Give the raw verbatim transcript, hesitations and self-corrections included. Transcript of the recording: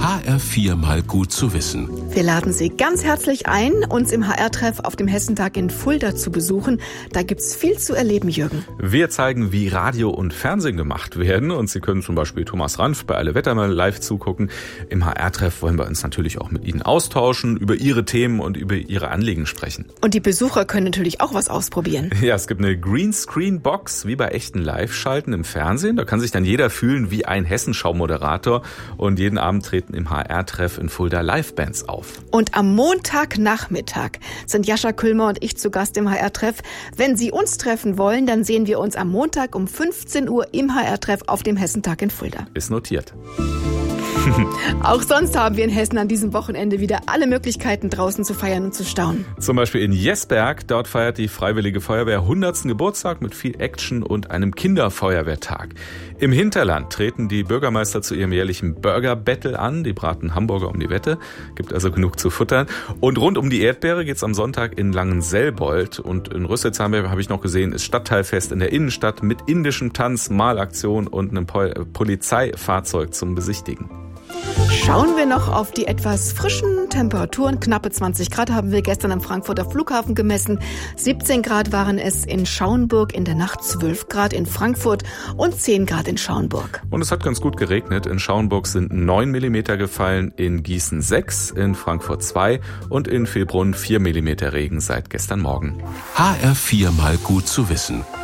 H R vier mal gut zu wissen. Wir laden Sie ganz herzlich ein, uns im H R-Treff auf dem Hessentag in Fulda zu besuchen. Da gibt's viel zu erleben, Jürgen. Wir zeigen, wie Radio und Fernsehen gemacht werden. Und Sie können zum Beispiel Thomas Ranf bei Alle Wetter mal live zugucken. Im H R-Treff wollen wir uns natürlich auch mit Ihnen austauschen, über Ihre Themen und über Ihre Anliegen sprechen. Und die Besucher können natürlich auch was ausprobieren. Ja, es gibt eine Greenscreen-Box, wie bei echten Live-Schalten im Fernsehen. Da kann sich dann jeder fühlen wie ein Hessenschau-Moderator. Und jeden Abend treten im H R-Treff in Fulda Live-Bands auf. Und am Montagnachmittag sind Jascha Kühlmer und ich zu Gast im H R-Treff. Wenn Sie uns treffen wollen, dann sehen wir uns am Montag um fünfzehn Uhr im H R-Treff auf dem Hessentag in Fulda. Ist notiert. Auch sonst haben wir in Hessen an diesem Wochenende wieder alle Möglichkeiten, draußen zu feiern und zu staunen. Zum Beispiel in Jesberg. Dort feiert die Freiwillige Feuerwehr hundertsten Geburtstag mit viel Action und einem Kinderfeuerwehrtag. Im Hinterland treten die Bürgermeister zu ihrem jährlichen Burger-Battle an. Die braten Hamburger um die Wette. Gibt also genug zu futtern. Und rund um die Erdbeere geht's am Sonntag in Langenselbold. Und in Rüsselsheim, habe ich noch gesehen, ist Stadtteilfest in der Innenstadt mit indischem Tanz, Malaktion und einem Polizeifahrzeug zum Besichtigen. Schauen wir noch auf die etwas frischen Temperaturen. Knappe zwanzig Grad haben wir gestern am Frankfurter Flughafen gemessen. siebzehn Grad waren es in Schauenburg, in der Nacht zwölf Grad in Frankfurt und zehn Grad in Schauenburg. Und es hat ganz gut geregnet. In Schauenburg sind neun Millimeter gefallen, in Gießen sechs, in Frankfurt zwei und in Vilbrunn vier Millimeter Regen seit gestern Morgen. H R vier mal gut zu wissen.